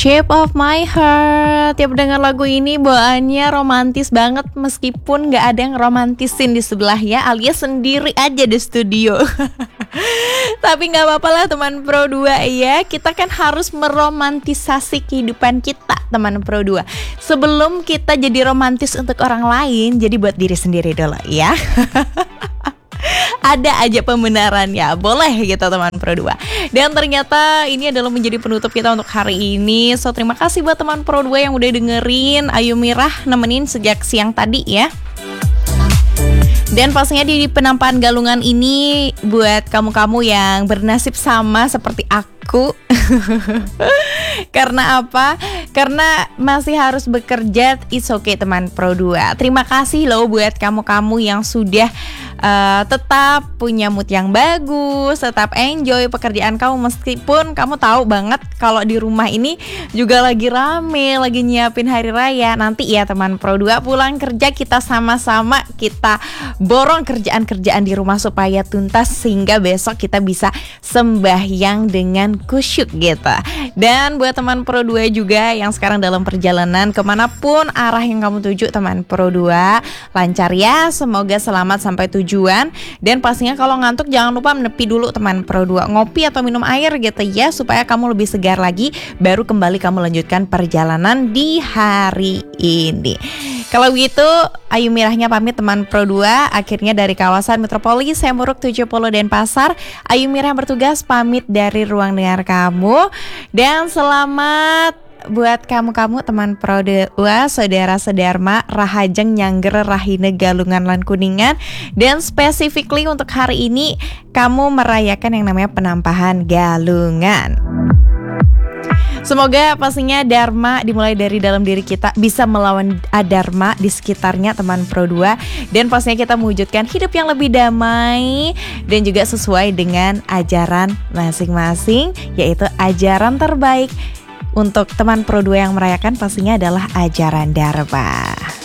Shape of My Heart. Tiap dengar lagu ini bawaannya romantis banget, meskipun gak ada yang romantisin di sebelah ya, alias sendiri aja di studio. Tapi gak apa-apa lah teman Pro 2 ya. Kita kan harus meromantisasi kehidupan kita teman Pro 2. Sebelum kita jadi romantis untuk orang lain, jadi buat diri sendiri dulu ya. Ada aja pembenarannya, boleh gitu teman Pro 2. Dan ternyata ini adalah menjadi penutup kita untuk hari ini. So terima kasih buat teman Pro 2 yang udah dengerin Ayu Mirah nemenin sejak siang tadi ya. Dan pastinya di penampakan galungan ini buat kamu-kamu yang bernasib sama seperti aku. Karena apa? Karena masih harus bekerja. It's okay teman Pro 2. Terima kasih loh buat kamu-kamu yang sudah tetap punya mood yang bagus, tetap enjoy pekerjaan kamu, meskipun kamu tahu banget kalau di rumah ini juga lagi rame, lagi nyiapin hari raya. Nanti ya teman Pro 2 pulang kerja kita sama-sama kita borong kerjaan-kerjaan di rumah supaya tuntas, sehingga besok kita bisa sembahyang dengan kusyuk gitu. Dan buat teman Pro 2 juga yang sekarang dalam perjalanan kemanapun arah yang kamu tuju teman Pro 2, lancar ya, semoga selamat sampai tujuan. Dan pastinya kalau ngantuk jangan lupa menepi dulu teman Pro 2, ngopi atau minum air gitu ya, supaya kamu lebih segar lagi, baru kembali kamu lanjutkan perjalanan di hari ini. Kalau gitu Ayu Mirahnya pamit teman Pro 2. Akhirnya dari kawasan Metropolis Semuruk 70 Denpasar, Ayu Mirah bertugas pamit dari ruang dengar kamu. Dan selamat buat kamu-kamu teman Pro 2, saudara Sedarma, Rahajeng, Nyangger, Rahine, Galungan, lan Kuningan. Dan specifically untuk hari ini kamu merayakan yang namanya penampahan galungan. Semoga pastinya Dharma dimulai dari dalam diri kita, bisa melawan adharma di sekitarnya teman Pro 2. Dan pastinya kita mewujudkan hidup yang lebih damai dan juga sesuai dengan ajaran masing-masing, yaitu ajaran terbaik untuk teman Pro 2 yang merayakan pastinya adalah ajaran Dharma.